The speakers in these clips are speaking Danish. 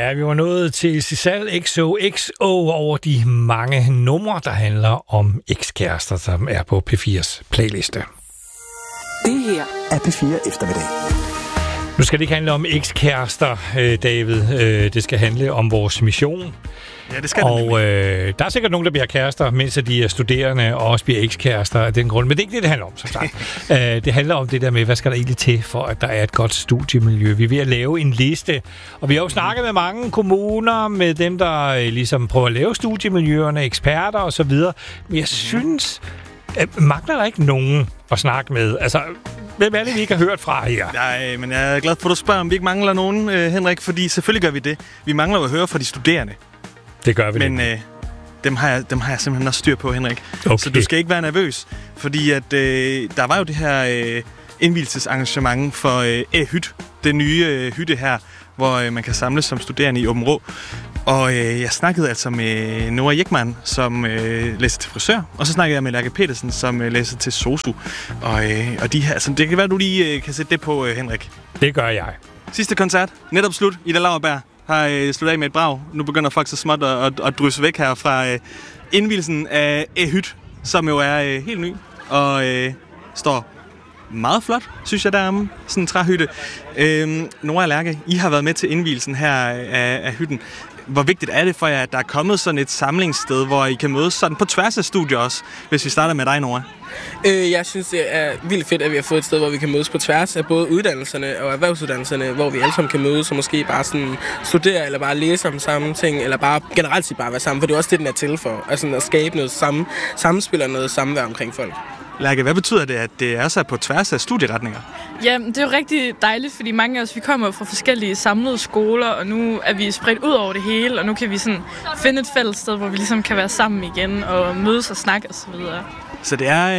Ja, vi var nået til Sisal XOXO over de mange numre, der handler om ekskærester, som er på P4's playliste. Det her er P4 Eftermiddag. Nu skal det ikke handle om ekskærester, David. Det skal handle om vores mission. Ja, det skal og der er sikkert nogen, der bliver kærester, mens de er studerende og også bliver ekskærester af den grund. Men det er ikke det handler om, som sagt. Det handler om det der med, hvad skal der egentlig til, for at der er et godt studiemiljø. Vi er ved at lave en liste, og vi har jo snakket med mange kommuner, med dem, der ligesom prøver at lave studiemiljøerne, eksperter og så videre. Men jeg synes, mangler der ikke nogen at snakke med? Altså, hvem er det, vi ikke har hørt fra her? Nej, men jeg er glad for, at du spørger, om vi ikke mangler nogen, Henrik, fordi selvfølgelig gør vi det. Vi mangler jo at høre fra de studerende. Det gør vi. Men dem har jeg simpelthen også styr på, Henrik. Okay. Så du skal ikke være nervøs, fordi at der var jo det her indvielsesarrangement for Hyt, det nye hytte her, hvor man kan samles som studerende i Åben Rå. Og jeg snakkede altså med Nora Jekman, som læser til frisør, og så snakkede jeg med Lærke Petersen, som læser til sosu. Og de her, altså, det kan være, du lige kan sætte det på, Henrik. Det gør jeg. Sidste koncert, netop slut, Ida Lauerberg har sluttet af med et brag. Nu begynder folk så småt at drysse væk her fra indvielsen af Hyt, som jo er helt ny, og står meget flot, synes jeg, deromme. Sådan en træhytte. Nora og Lærke, I har været med til indvielsen her af hytten. Hvor vigtigt er det for jer, at der er kommet sådan et samlingssted, hvor I kan mødes sådan på tværs af studier også, hvis vi starter med dig, Nora? Jeg synes, det er vildt fedt, at vi har fået et sted, hvor vi kan mødes på tværs af både uddannelserne og erhvervsuddannelserne, hvor vi alle sammen kan mødes og måske bare sådan studere, eller bare læse om samme ting, eller bare generelt set bare være sammen, for det er også det, den er til for, altså at skabe noget samspil og noget samvær omkring folk. Lærke, hvad betyder det, at det er så på tværs af studieretninger? Jamen, det er jo rigtig dejligt, fordi mange af os, vi kommer fra forskellige samlede skoler, og nu er vi spredt ud over det hele, og nu kan vi sådan finde et fælles sted, hvor vi ligesom kan være sammen igen og mødes og snakke og så videre. Så det er,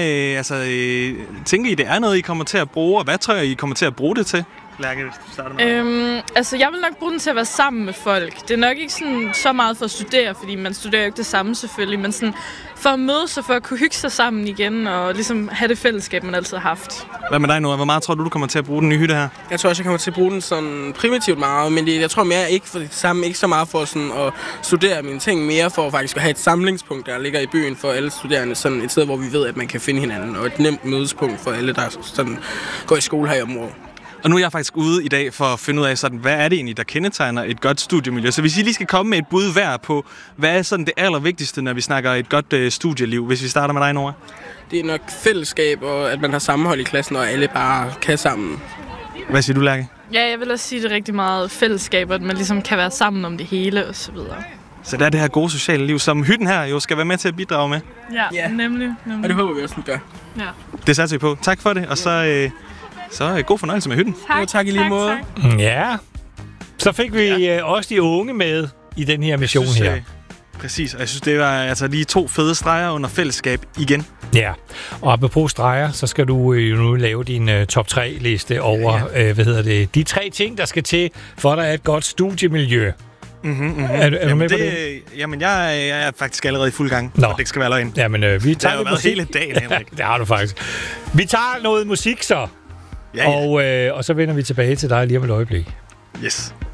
tænker I, det er noget, I kommer til at bruge, og hvad tror I kommer til at bruge det til? Lærke, hvis du starter med jeg vil nok bruge den til at være sammen med folk. Det er nok ikke sådan så meget for at studere, fordi man studerer jo ikke det samme selvfølgelig, men sådan for at mødes og for at kunne hygge sig sammen igen og ligesom have det fællesskab, man altid har haft. Hvad med dig, Nora? Hvor meget tror du kommer til at bruge den nye hytte her? Jeg tror også, jeg kommer til at bruge den sådan primitivt meget, men jeg tror mere ikke for det samme, ikke så meget for sådan at studere mine ting, mere for faktisk at have et samlingspunkt, der ligger i byen for alle studerende, sådan et sted, hvor vi ved, at man kan finde hinanden, og et nemt mødespunkt for alle, der sådan går i skole her i området. Og nu er jeg faktisk ude i dag for at finde ud af, sådan, hvad er det egentlig, der kendetegner et godt studiemiljø. Så hvis I lige skal komme med et bud hver på, hvad er sådan det allervigtigste, når vi snakker et godt studieliv, hvis vi starter med dig, Nora? Det er nok fællesskab, og at man har sammenhold i klassen, og alle bare kan sammen. Hvad siger du, Lærke? Ja, jeg vil også sige det rigtig meget fællesskab, at man ligesom kan være sammen om det hele og så videre. Så det er det her gode sociale liv, som hytten her jo skal være med til at bidrage med. Ja, nemlig. Og det håber vi også, den gør. Ja. Det satser vi på. Tak for det, og så god fornøjelse med hytten. Tak i lige måde. Ja, så fik vi også de unge med i den her mission her. Præcis, og jeg synes, det var altså lige 2 fede streger under fællesskab igen. Ja, og apropos streger, så skal du jo nu lave din top 3-liste over, de 3 ting, der skal til, for at der er et godt studiemiljø. Er du med på det? Jamen, jeg er faktisk allerede i fuld gang, og det ikke skal være løgn. Jamen, vi tager det hele dagen, Henrik. Det har du faktisk. Vi tager noget musik så, og så vender vi tilbage til dig lige om et øjeblik. Yes.